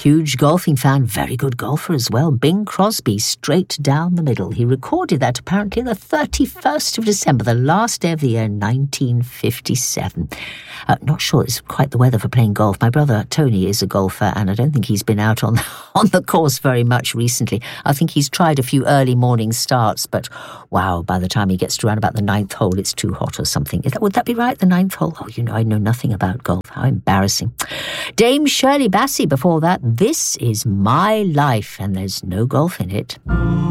Huge golfing fan, very good golfer as well. Bing Crosby, straight down the middle. He recorded that apparently the 31st of December, the last day of the year, 1957. Not sure it's quite the weather for playing golf. My brother Tony is a golfer, and I don't think he's been out on the course very much recently. I think he's tried a few early morning starts, but wow, by the time he gets to around about the 9th hole, it's too hot or something. Would that be right, the 9th hole? Oh, I know nothing about golf. How embarrassing. Dame Shirley Bassey before that. This is My Life, and there's no golf in it.